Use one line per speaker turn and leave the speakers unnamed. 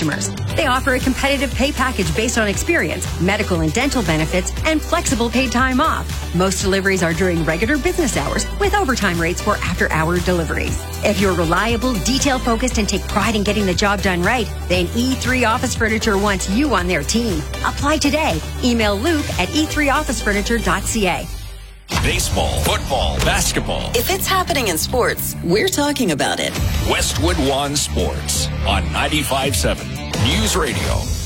customers. They offer a competitive pay package based on experience, medical and dental benefits, and flexible paid time off. Most deliveries are during regular business hours with overtime rates for after-hour deliveries. If you're reliable, detail-focused, and take pride in getting the job done right, then E3 Office Furniture wants you on their team. Apply today. Email Luke at e3officefurniture.ca.
Baseball, football, basketball.
If it's happening in sports, we're talking about it.
Westwood One Sports on 95.7 News Radio.